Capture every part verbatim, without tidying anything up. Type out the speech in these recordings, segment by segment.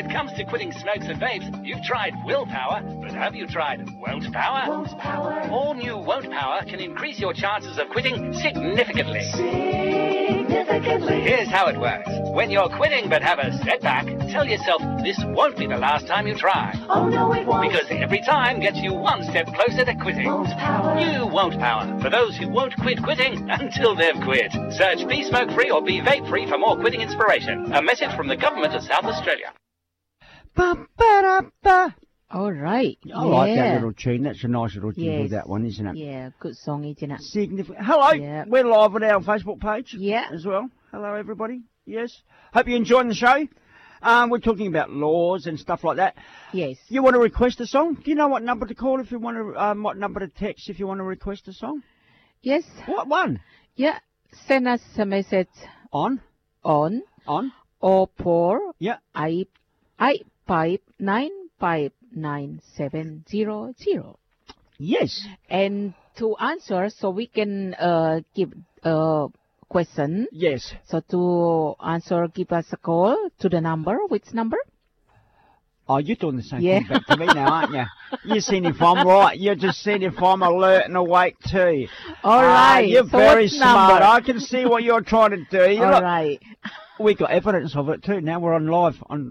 it comes to quitting smokes and vapes, you've tried willpower, but have you tried won't power? Won't power. All new Won't Power can increase your chances of quitting significantly. Significantly. Here's how it works. When you're quitting but have a setback, tell yourself this won't be the last time you try. Oh no, it won't. Because every time gets you one step closer to quitting. Won't power. New Won't Power for those who won't quit quitting until they've quit. Search Be Smoke Free or Be Vape Free for more quitting inspiration. A message from the Government of South Australia. Ba-ba-da-ba. All right. I yeah. like that little tune. That's a nice little jingle, Yes. that one, isn't it? Yeah, good song, isn't it? Significant. Hello. Yeah. We're live on our Facebook page. Yeah. As well. Hello, everybody. Yes. Hope you're enjoying the show. Um, we're talking about laws and stuff like that. Yes. You want to request a song? Do you know what number to call if you want to, um, what number to text if you want to request a song? Yes. What one? Yeah. Send us a message On? on On? or four Yeah. eight eight five nine five nine seven zero zero. Yes. And to answer, so we can uh, give a question. Yes. So to answer, give us a call to the number. Which number? Oh, you're doing the same Yeah. thing back to me now, aren't you? You're seeing if I'm right. You're just seeing if I'm alert and awake too. All Ah, right. You're So very what smart. number? I can see what you're trying to do. You All look, right. we got evidence of it too. Now we're on live. On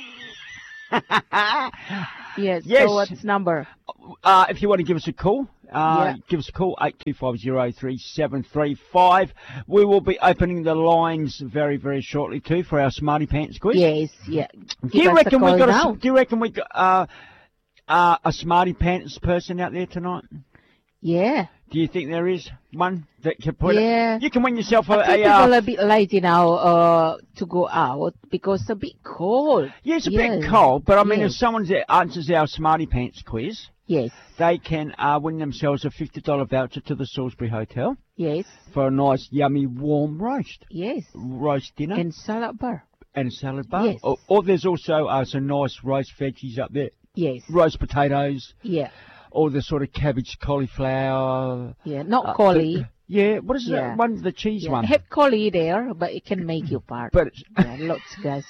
Yes. Yes. So what's number? uh, if you want to give us a call, uh, Yeah. give us a call, eight two five zero three seven three five. We will be opening the lines very, very shortly too for our Smarty Pants quiz. Yes. Yeah. Do Give you us reckon a we call got now. a? Do you reckon we got uh, uh, a Smarty Pants person out there tonight? Yeah. Do you think there is one that can put Yeah. it? You can win yourself a. I think a uh, people are a bit lazy now uh, to go out because it's a bit cold. yeah, it's a Yes. bit cold, but I mean, Yes. if someone that answers our Smarty Pants quiz, Yes. they can uh, win themselves a fifty dollar voucher to the Salisbury Hotel Yes. for a nice, yummy, warm roast. Yes. Roast dinner and, And salad bar. a salad bar. Yes. Or, or there's also uh, some nice roast veggies up there. Yes. Roast potatoes, Yeah. or the sort of cabbage, cauliflower. Yeah. Not uh, collie. the- yeah, what is Yeah. that one? The cheese Yeah. one. Have collie there, but it can make you part. But it's, yeah, lots, guys.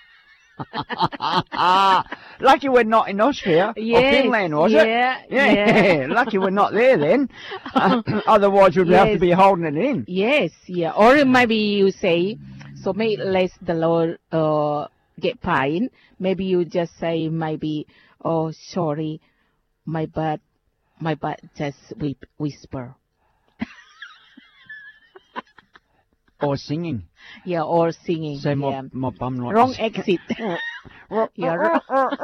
lucky we're not in Austria or Yes, Finland, was it? yeah, Yeah, yeah. lucky we're not there then. Uh, otherwise, we'd have to Yes. be holding it in. Yes. Yeah. Or maybe you say, so may let the Lord uh, get pain. Maybe you just say, maybe, oh, sorry, my butt, my butt just whip, whisper. Or singing. Yeah, or singing. Say my, yeah. my bum like Wrong this. exit. yeah, wrong,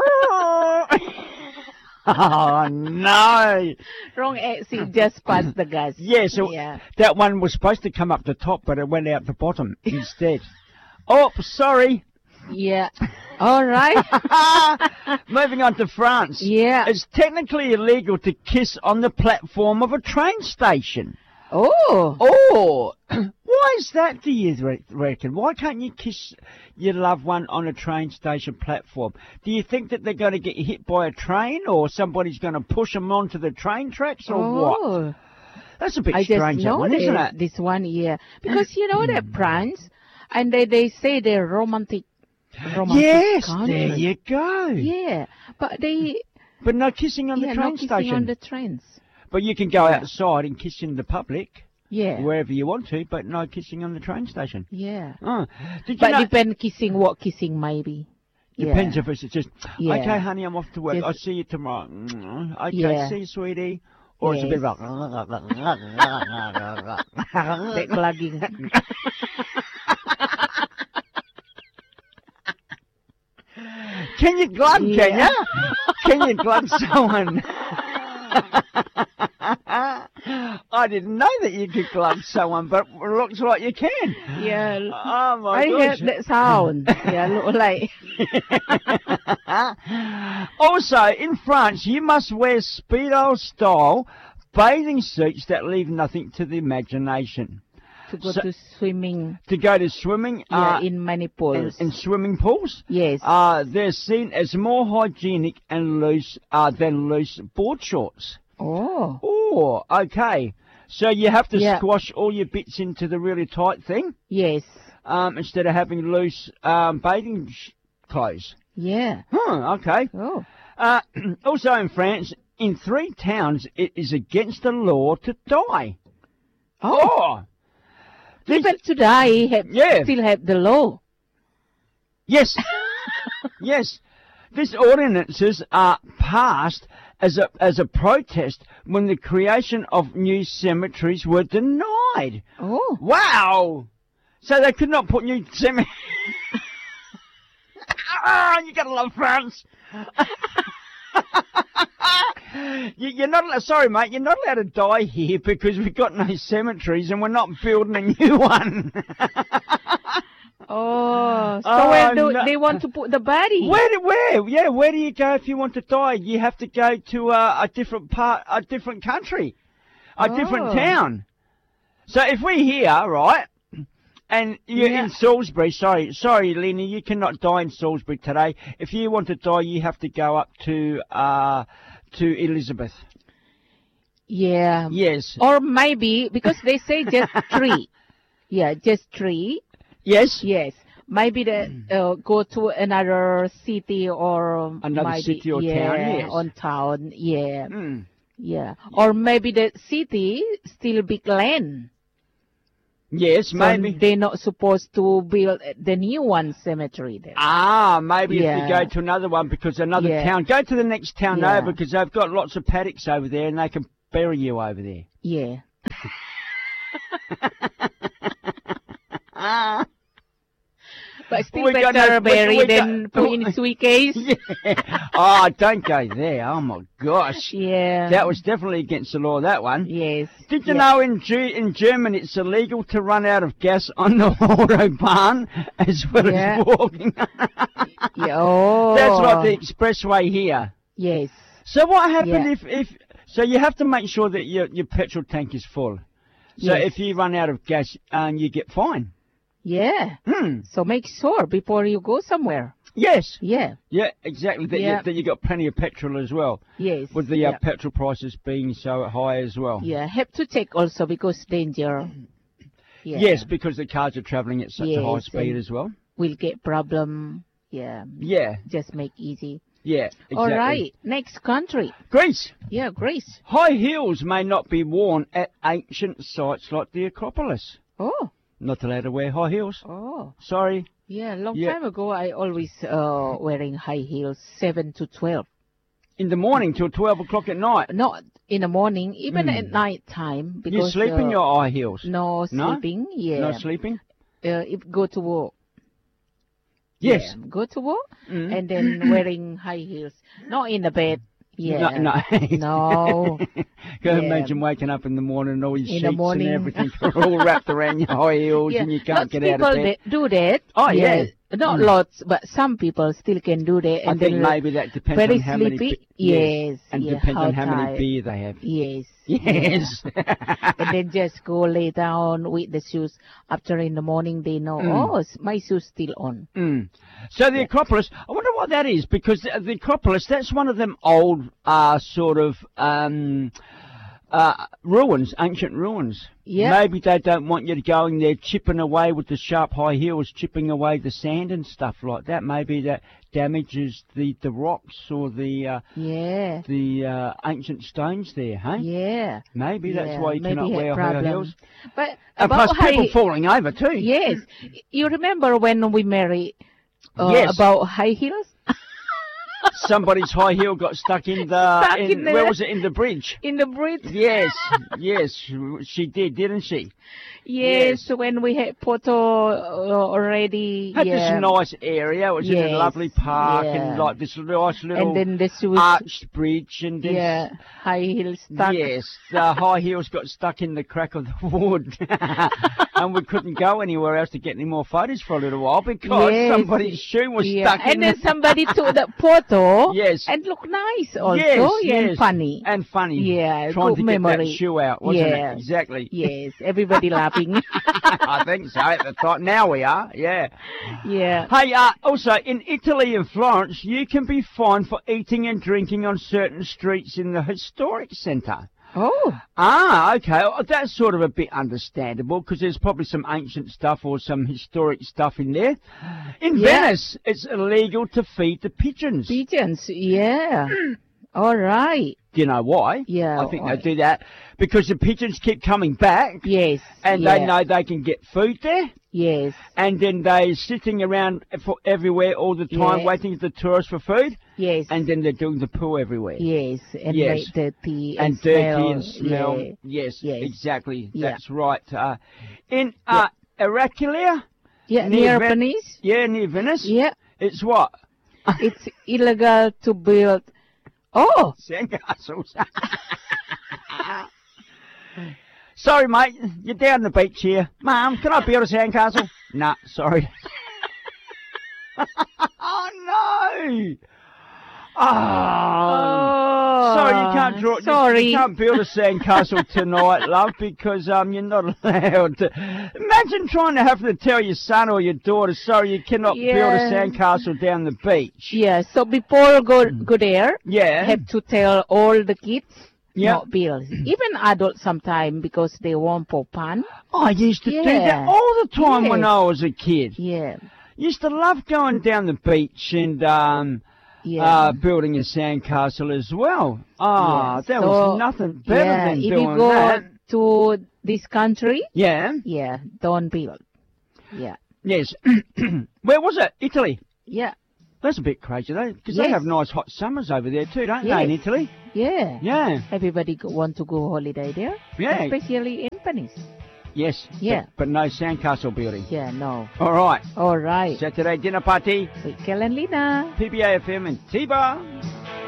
Oh, no. wrong exit. Just past the gas. Yeah, so Yeah. that one was supposed to come up the top, but it went out the bottom instead. Oh, sorry. Yeah. All right. Moving on to France. Yeah. It's technically illegal to kiss on the platform of a train station. Oh. Oh, why is that, do you re- reckon? Why can't you kiss your loved one on a train station platform? Do you think that they're going to get hit by a train, or somebody's going to push them onto the train tracks, or what? Oh. That's a bit I strange, just that know one, isn't that, it? this one, yeah. Because you know that France, and they, they say they're romantic, romantic Yes, country. there you go. Yeah, but they, But no kissing on yeah, the no train kissing station. on the trains. But you can go Yeah. outside and kiss in the public, Yeah, wherever you want to, but no kissing on the train station. yeah. Oh, did you But know? depend kissing, what kissing maybe. Depends yeah. if it's just, Yeah. okay, honey, I'm off to work. Just- I'll see you tomorrow. Mm, Okay, Yeah. see you, sweetie. Or it's a bit Yes. like... That plugging. Can you glug, can Yeah. you? Can you glug someone? I didn't know that you could glug someone, but it looks like you can. Yeah. Oh, my I gosh. heard that sound. Yeah, look like. Also, in France, you must wear Speedo-style bathing suits that leave nothing to the imagination. To go So- to swimming, To go to swimming yeah, uh, in many in, pools. in swimming pools, Yes. uh, they're seen as more hygienic and loose uh, than loose board shorts. oh. Oh, okay. So you have to Yeah. squash all your bits into the really tight thing Yes. um, instead of having loose um, bathing sh- clothes. Yeah. Huh, okay. Oh. Uh, also in France, in three towns, it is against the law to die. Oh! This- Even today, have, Yeah. still have the law. Yes. Yes. These ordinances are passed as a as a protest when the creation of new cemeteries were denied. Oh. Wow! So they could not put new cemeteries. Ah, you gotta love France. you, you're not allowed, sorry, mate. You're not allowed to die here because we've got no cemeteries and we're not building a new one. Oh, so Oh, where do no. they want to put the body? Where, do, where, yeah, where do you go if you want to die? You have to go to uh, a different part, a different country, a different Oh. town. So if we're here, right, and you're Yeah. in Salisbury, sorry, sorry, Lena, you cannot die in Salisbury today. If you want to die, you have to go up to uh, to Elizabeth. Yeah. Yes, Or maybe, because they say just three. Yeah, just three. yes, Yes. Maybe the, uh, go to another city or Another maybe, city or yeah, town, yes. on town. Yeah. Mm. Yeah. Or maybe the city still big land. yes, So maybe. they're not supposed to build the new one cemetery there. Ah, maybe if Yeah. you go to another one because another Yeah. town, go to the next town Yeah. over because they've got lots of paddocks over there and they can bury you over there. Yeah. Ah. But still We got better no- we- bury we than got- put in a suitcase. Yeah. Oh, don't go there. Oh my gosh. Yeah. That was definitely against the law, that one. Yes. Did you Yeah. know in Ge- in Germany it's illegal to run out of gas on the autobahn as well Yeah. as walking? Yeah. Oh. That's like the expressway here. Yes. So what happens Yeah. if, if so you have to make sure that your your petrol tank is full. So Yes. if you run out of gas, um, you get fined. Yeah. Hmm. So make sure before you go somewhere. Yes. Yeah. Yeah, exactly. That, Yeah. you, that you got plenty of petrol as well. Yes. With the uh, yeah. petrol prices being so high as well. Yeah. Have to check also because danger. Yeah. Yes, because the cars are travelling at such a high Yes, speed and- as well. Will get problem. Yeah. Yeah, Just make easy. yeah, exactly. All right. Next country. Greece. Yeah, Greece. High heels may not be worn at ancient sites like the Acropolis. Oh. Not allowed to wear high heels. Oh. Sorry. Yeah. Long Yeah. time ago, I always uh wearing high heels seven to twelve. In the morning till twelve o'clock at night. Not in the morning, even Mm. at night time. You Because sleep in uh, your high heels. No No? sleeping. Yeah. No sleeping? uh, if go to work. Yes. Yeah, go to work Mm. and then wearing high heels. Not in the bed. Yeah. No. no. No. Can you Yeah. imagine waking up in the morning and all your In the sheets morning. and everything are all wrapped around your high heels Yeah. and you can't Lots get people out of bed? that do that. Oh, yeah. Not Mm. lots, but some people still can do that. I And think then maybe that depends very on how many sleepy. be- Yes. and yeah, depends on how many tired. beer they have. Yes. Yes. Yeah. And then just go lay down with the shoes. After in the morning, they know, Mm. oh, s- my shoes still on. Mm. So the Acropolis, I wonder what that is, because the, the Acropolis, that's one of them old, uh, sort of, um, uh, ruins, ancient ruins. Yeah. Maybe they don't want you to go in there chipping away with the sharp high heels, chipping away the sand and stuff like that. Maybe that damages the, the rocks or the, uh, Yeah. the, uh, ancient stones there, hey? Yeah. Maybe that's Yeah, why you maybe cannot had wear high problem. heels. But And about plus people high, falling over too. yes, you remember when we married uh, Yes. about high heels? Somebody's high heel got stuck in the, Stuck in, in the- where was it, in the bridge? In the bridge? Yes, yes, she did, didn't she? Yes, Yes. when we had photo uh, already. Had yeah. this nice area. It was in a Yes, lovely park yeah. and like this nice little And then the shoes, arched bridge and this. yeah, high heels stuck. Yes, the high heels got stuck in the crack of the wood, and we couldn't go anywhere else to get any more photos for a little while because Yes. somebody's shoe was Yeah. stuck And in then the... somebody took the photo. Yes. And look nice also. Yes, yeah, yes. And funny. And funny. Yeah, Trying good to get memory. that shoe out, wasn't Yeah. it? Exactly. Yes, everybody laughing. I think so at the time. Now we are, yeah. Yeah. Hey, uh, also, in Italy and Florence, you can be fined for eating and drinking on certain streets in the historic centre. Oh, Ah, okay. Well, that's sort of a bit understandable because there's probably some ancient stuff or some historic stuff in there. In Yeah. Venice, it's illegal to feed the pigeons. pigeons. Yeah. All right. Do you know why? Yeah, I think why? they do that because the pigeons keep coming back Yes. and yeah. they know they can get food there. Yes. And then they're sitting around for everywhere all the time Yeah. waiting for the tourists for food. Yes. And then they're doing the poo everywhere. yes. And Yes. make dirty and, And dirty smell. and smell. Yeah. Yes, Yes. exactly. Yeah. That's right. Uh, in uh, Heraclea, Yeah. Near Near Ven- Venice. yeah, near Venice, Yeah. it's what? It's illegal to build. Oh. Sandcastles. Sorry, mate. You're down the beach here. Mum, can I build a sandcastle? Nah, sorry. Oh, no. Oh. Oh. Sorry, you can't draw. you- Sorry. You can't build a sandcastle tonight, love, because um you're not allowed to. Imagine trying to have to tell your son or your daughter, sorry, you cannot build a Yeah. sandcastle down the beach. Yeah. So before go go there, Yeah. have to tell all the kids Yeah. not build. Even adults sometimes because they want for fun. I used to do that Yeah. all the time when Yes. I was a kid. Yeah. Used to love going down the beach and um Yeah. uh building a sandcastle as well. Ah, Yes. there So, was nothing better yeah, than if doing you go that. to this country, Yeah. yeah, don't build. Yeah. Yes. Where was it? Italy. Yeah. That's a bit crazy though, because they Yes. have nice hot summers over there too, don't they, in Yes. Italy? Yeah. Yeah. Everybody go, want to go holiday there. Yeah. Especially in Venice. Yes. Yeah. But, but no sandcastle building. Yeah, no. All right. All right. Saturday dinner party, With Kel and Lina. P B A F M and T-Bar.